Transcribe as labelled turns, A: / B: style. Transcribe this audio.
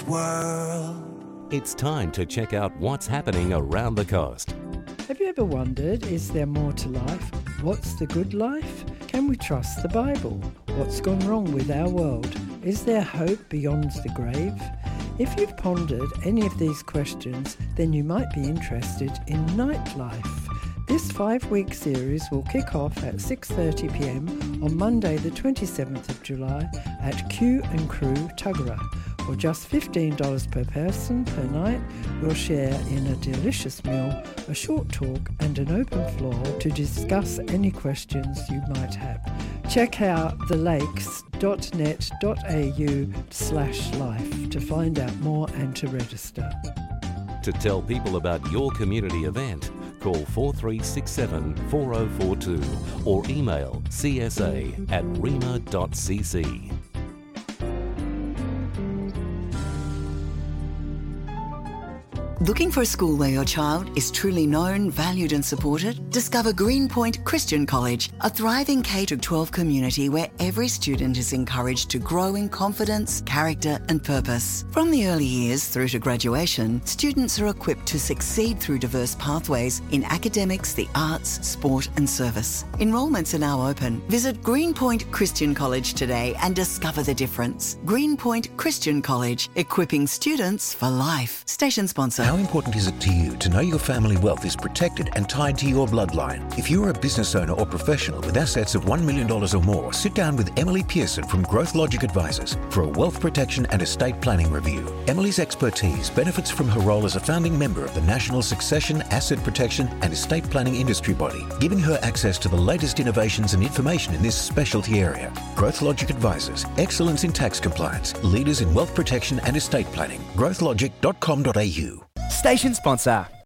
A: world.
B: It's time to check out what's happening around the coast.
C: Have you ever wondered, is there more to life? What's the good life? Can we trust the Bible? What's gone wrong with our world? Is there hope beyond the grave? If you've pondered any of these questions, then you might be interested in Nightlife. This 5-week series will kick off at 6:30pm on Monday the 27th of July at Q and Crew, Tuggerah. For just $15 per person per night, we'll share in a delicious meal, a short talk and an open floor to discuss any questions you might have. Check out thelakes.net.au/life to find out more and to register.
B: To tell people about your community event, call 4367 4042 or email csa@rema.cc.
D: Looking for a school where your child is truly known, valued and supported? Discover Greenpoint Christian College, a thriving K-12 community where every student is encouraged to grow in confidence, character and purpose. From the early years through to graduation, students are equipped to succeed through diverse pathways in academics, the arts, sport and service. Enrolments are now open. Visit Greenpoint Christian College today and discover the difference. Greenpoint Christian College, equipping students for life. Station sponsor.
E: How important is it to you to know your family wealth is protected and tied to your bloodline? If you're a business owner or professional with assets of $1 million or more, sit down with Emily Pearson from Growth Logic Advisors for a wealth protection and estate planning review. Emily's expertise benefits from her role as a founding member of the National Succession, Asset Protection and Estate Planning Industry Body, giving her access to the latest innovations and information in this specialty area. Growth Logic Advisors, excellence in tax compliance, leaders in wealth protection and estate planning. growthlogic.com.au.
F: Station sponsor.